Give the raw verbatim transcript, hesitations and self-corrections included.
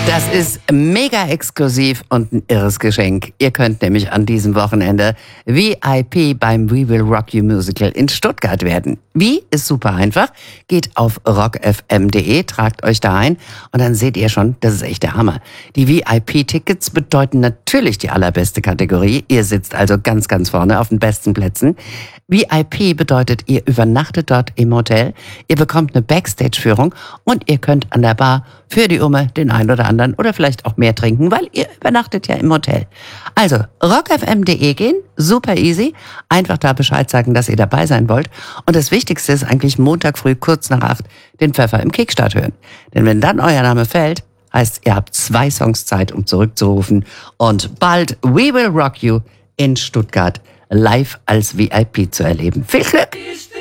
Das ist mega exklusiv und ein irres Geschenk. Ihr könnt nämlich an diesem Wochenende V I P beim We Will Rock You Musical in Stuttgart werden. Wie? Ist super einfach. Geht auf rock f m punkt d e, tragt euch da ein und dann seht ihr schon, das ist echt der Hammer. Die V I P-Tickets bedeuten natürlich die allerbeste Kategorie. Ihr sitzt also ganz, ganz vorne auf den besten Plätzen. V I P bedeutet, ihr übernachtet dort im Hotel, ihr bekommt eine Backstage-Führung und ihr könnt an der Bar für die Umme den einen oder anderen oder vielleicht auch mehr trinken, weil ihr übernachtet ja im Hotel. Also rock f m punkt d e gehen, super easy, einfach da Bescheid sagen, dass ihr dabei sein wollt. Und das Wichtigste ist eigentlich Montag früh kurz nach acht den Pfeffer im Kickstart hören. Denn wenn dann euer Name fällt, heißt, ihr habt zwei Songs Zeit, um zurückzurufen. Und bald We Will Rock You in Stuttgart live als V I P zu erleben. Viel Glück!